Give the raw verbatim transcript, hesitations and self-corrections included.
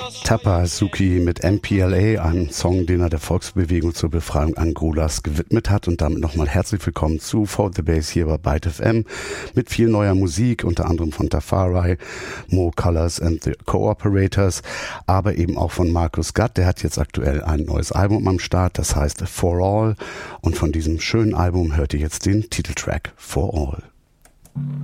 Tapasuki mit M P L A, einem Song, den er der Volksbewegung zur Befreiung Angolas gewidmet hat. Und damit nochmal herzlich willkommen zu For The Bass hier bei Byte F M mit viel neuer Musik, unter anderem von Tafari, Mo Colors and the Cooperators, aber eben auch von Markus Gatt. Der hat jetzt aktuell ein neues Album am Start, das heißt For All. Und von diesem schönen Album hört ihr jetzt den Titeltrack For All.